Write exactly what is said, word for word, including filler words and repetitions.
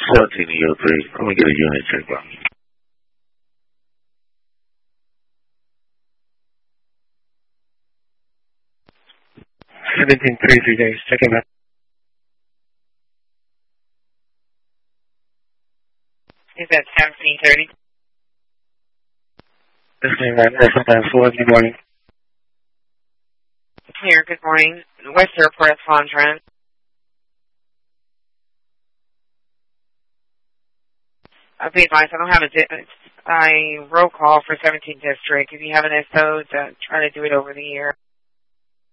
seventeen E O three. I'm going to get a unit check out. seventeen three three days. Checking out. Is that seventeen thirty? Listening right now. Sometimes four. Good morning. Here, good morning. West Airport, Fondren. I'll be advised, I don't have a, di- a roll call for seventeenth District. If you have an S O, to try to do it over the air.